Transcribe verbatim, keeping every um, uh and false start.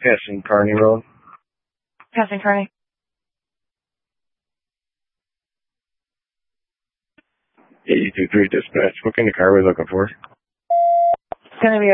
Passing Kearney Road. Passing Kearney. eighty-two three dispatch. What kind of car are we looking for? It's going to be